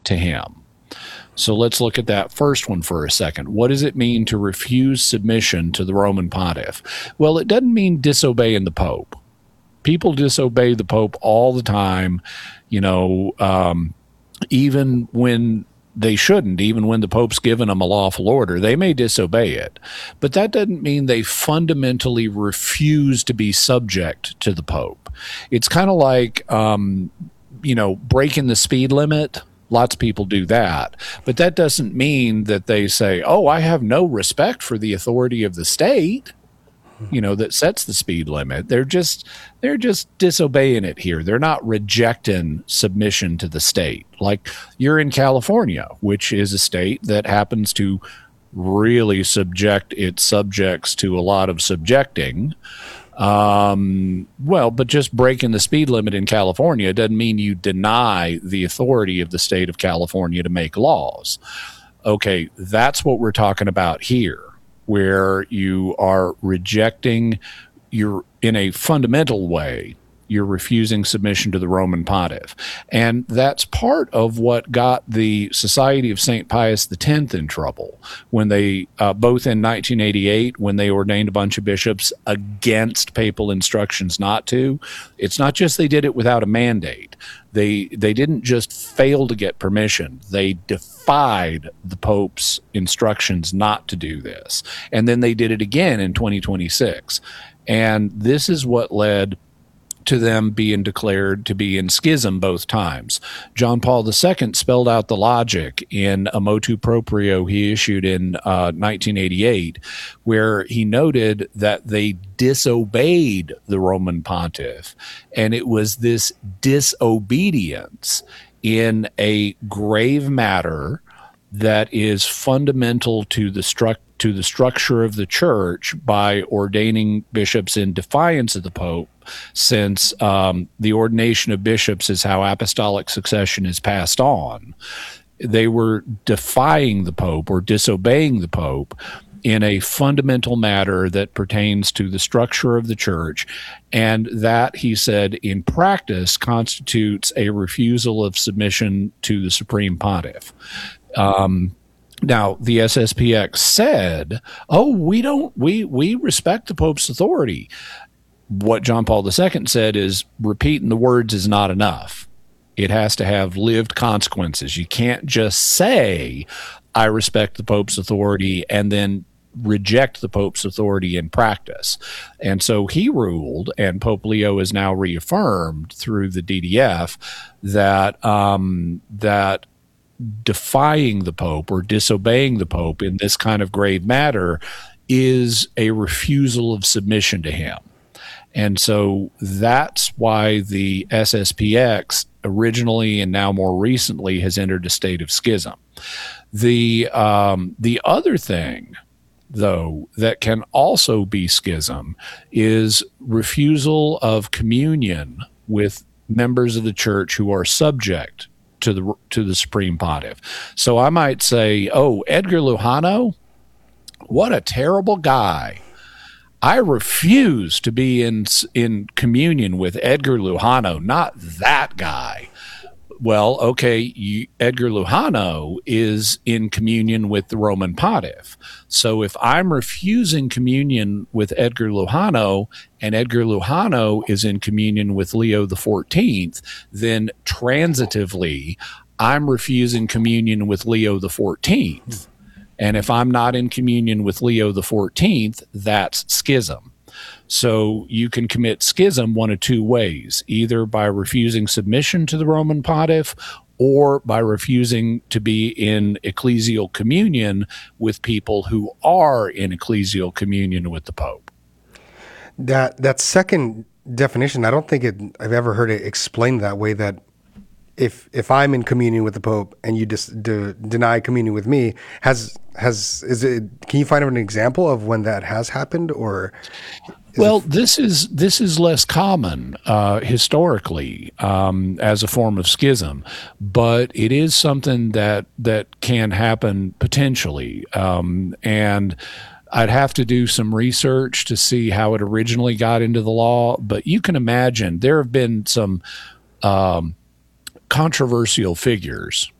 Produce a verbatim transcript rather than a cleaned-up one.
to him. So let's look at that first one for a second. What does it mean to refuse submission to the Roman pontiff? Well, it doesn't mean disobeying the Pope. People disobey the Pope all the time, you know, um, even when they shouldn't, even when the Pope's given them a lawful order. They may disobey it, but that doesn't mean they fundamentally refuse to be subject to the Pope. It's kind of like, um, you know, breaking the speed limit. Lots of people do that, but that doesn't mean that they say, oh, I have no respect for the authority of the state, you know, that sets the speed limit. They're just, they're just disobeying it here. They're not rejecting submission to the state. Like you're in California, which is a state that happens to really subject its subjects to a lot of subjecting. Um, well, but just breaking the speed limit in California doesn't mean you deny the authority of the state of California to make laws. Okay, that's what we're talking about here, where you are rejecting, you're in a fundamental way, you're refusing submission to the Roman pontiff. And that's part of what got the Society of Saint Pius X in trouble when they, uh, both in nineteen eighty-eight, when they ordained a bunch of bishops against papal instructions not to. It's not just they did it without a mandate. They, they didn't just fail to get permission. They defied the Pope's instructions not to do this. And then they did it again in twenty twenty-six. And this is what led to them being declared to be in schism both times. John Paul the Second spelled out the logic in a motu proprio he issued in uh, nineteen eighty-eight, where he noted that they disobeyed the Roman pontiff, and it was this disobedience in a grave matter that is fundamental to the structure to the structure of the church by ordaining bishops in defiance of the Pope, since um, the ordination of bishops is how apostolic succession is passed on. They were defying the Pope or disobeying the Pope in a fundamental matter that pertains to the structure of the church, and that, he said, in practice constitutes a refusal of submission to the Supreme Pontiff. Um, Now, the S S P X said, oh, we don't, we, we respect the Pope's authority. What John Paul the Second said is repeating the words is not enough. It has to have lived consequences. You can't just say, I respect the Pope's authority, and then reject the Pope's authority in practice. And so he ruled, and Pope Leo is now reaffirmed through the D D F, that, um, that, defying the Pope or disobeying the Pope in this kind of grave matter is a refusal of submission to him. And so that's why the S S P X originally and now more recently has entered a state of schism. The, um, the other thing, though, that can also be schism is refusal of communion with members of the church who are subject to the to the Supreme Pontiff. So I might say, oh, Edgar Lujano, what a terrible guy. I refuse to be in in communion with Edgar Lujano, not that guy. Well, okay, you, Edgar Lujano is in communion with the Roman Pontiff. So if I'm refusing communion with Edgar Lujano and Edgar Lujano is in communion with Leo the fourteenth, then transitively, I'm refusing communion with Leo the fourteenth. And if I'm not in communion with Leo the fourteenth, that's schism. So you can commit schism one of two ways, either by refusing submission to the Roman Pontiff or by refusing to be in ecclesial communion with people who are in ecclesial communion with the Pope. That that second definition, I don't think it, I've ever heard it explained that way, that if if I'm in communion with the Pope and you just de- deny communion with me, has has is it? Can you find an example of when that has happened, or? Well, this is this is less common uh, historically um, as a form of schism, but it is something that that can happen potentially, um, and I'd have to do some research to see how it originally got into the law. But you can imagine there have been some um, controversial figures